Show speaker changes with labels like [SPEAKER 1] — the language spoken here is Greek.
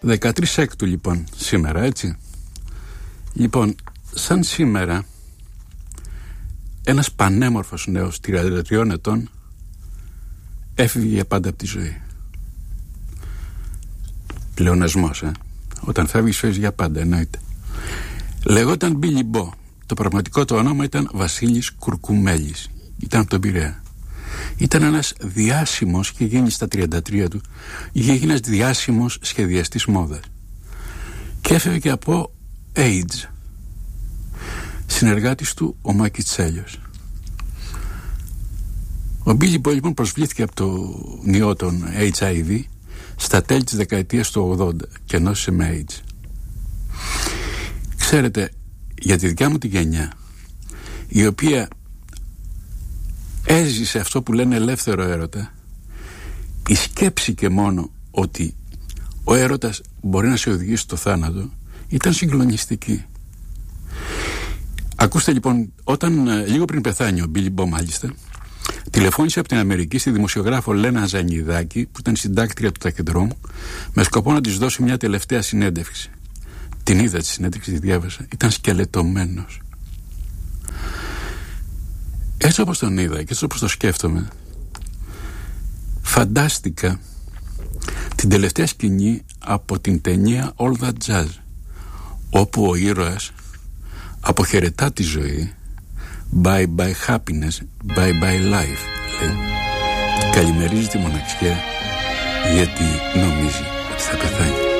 [SPEAKER 1] 13 Έκτου λοιπόν σήμερα, έτσι. Λοιπόν, σαν σήμερα ένας πανέμορφος νέος 33 ετών έφυγε για πάντα από τη ζωή. Πλεονασμός, Όταν φεύγεις για πάντα, εννοείται. Λεγόταν Μπίλι Μπο. Το πραγματικό του όνομα ήταν Βασίλης Κουρκουμέλης. Ήταν από τον Πειραιά. Ήταν ένας διάσημος, είχε γίνει στα 33 του, είχε γίνει ένας διάσημος σχεδιαστής μόδας. Και έφευγε από AIDS. Συνεργάτης του ο Μάκη Τσέλιος. Ο Μπίλι Μπο λοιπόν προσβλήθηκε από το ιό των HIV στα τέλη της δεκαετίας του 80 και νόσησε με AIDS. Ξέρετε, για τη δικιά μου τη γενιά, η οποία έζησε αυτό που λένε ελεύθερο έρωτα, η σκέψη και μόνο ότι ο έρωτας μπορεί να σε οδηγήσει στο θάνατο ήταν συγκλονιστική. Ακούστε λοιπόν, όταν λίγο πριν πεθάνει ο Μπίλι Μπο μάλιστα, τηλεφώνησε από την Αμερική στη δημοσιογράφο Λένα Ζανιδάκη, που ήταν συντάκτρια του ταχυδρόμου, με σκοπό να της δώσει μια τελευταία συνέντευξη. Την είδα τη συνέντευξη, τη διάβασα. Ήταν σκελετωμένος. Έτσι όπως τον είδα και έτσι όπως το σκέφτομαι, φαντάστηκα την τελευταία σκηνή από την ταινία All That Jazz, όπου ο ήρωας αποχαιρετά τη ζωή. Bye bye happiness, bye bye life, λέει. Καλημερίζει τη μοναξιά, γιατί νομίζει ότι θα πεθάνει.